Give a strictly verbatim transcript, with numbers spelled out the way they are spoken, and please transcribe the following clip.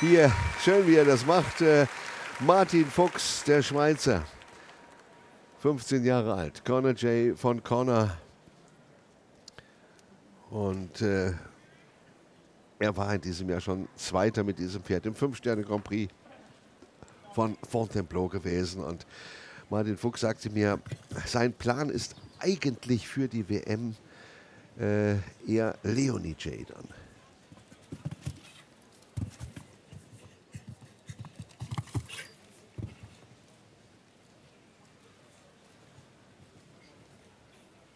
Hier, schön wie er das macht. Äh, Martin Fuchs, der Schweizer. fünfzehn Jahre alt. Connor J. von Connor. Und äh, er war in diesem Jahr schon Zweiter mit diesem Pferd im Fünf-Sterne-Grand Prix von Fontainebleau gewesen. Und Martin Fuchs sagte mir, sein Plan ist eigentlich für die W M äh, eher Leonie J. dann.